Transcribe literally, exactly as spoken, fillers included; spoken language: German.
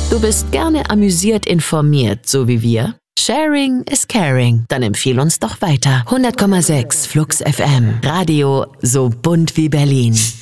Du bist gerne amüsiert informiert, so wie wir? Sharing is caring. Dann empfehl uns doch weiter. hundert Komma sechs Flux F M. Radio so bunt wie Berlin.